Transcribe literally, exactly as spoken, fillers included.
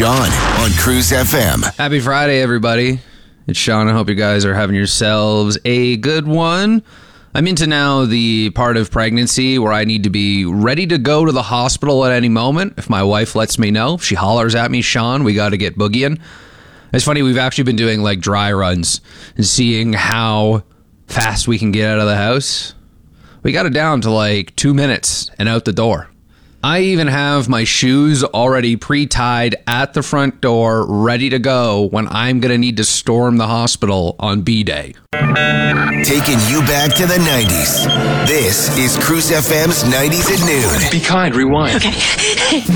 Sean on Cruise F M. Happy Friday, everybody. It's Sean. I hope you guys are having yourselves a good one. I'm into now the part of pregnancy where I need to be ready to go to the hospital at any moment. If my wife lets me know, if she hollers at me, Sean, we got to get boogieing. It's funny, we've actually been doing like dry runs and seeing how fast we can get out of the house. We got it down to like two minutes and out the door. I even have my shoes already pre-tied at the front door, ready to go when I'm going to need to storm the hospital on B-Day. Taking you back to the nineties. This is Cruise F M's nineties at noon. Be kind, rewind. Okay.